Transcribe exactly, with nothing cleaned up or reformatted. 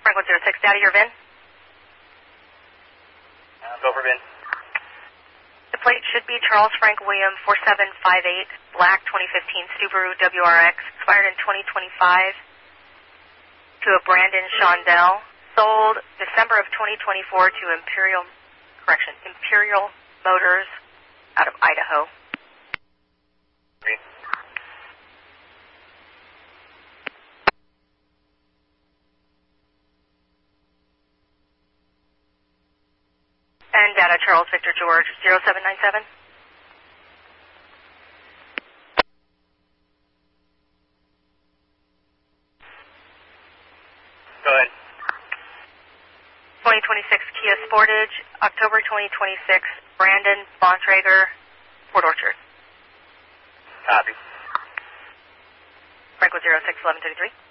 Franklin zero six, data your V I N. Uh, go for V I N. The plate should be Charles Frank William four seven five eight, black twenty fifteen Subaru W R X, expired in twenty twenty-five, to a Brandon Shondell, sold December of twenty twenty-four to Imperial, correction, Imperial Motors out of Idaho. Okay. And data Charles Victor George zero seven nine seven. Go ahead. twenty twenty-six Kia Sportage, October twenty twenty-six, Brandon Bontrager, Port Orchard. Copy. Franklin zero six eleven thirty-three.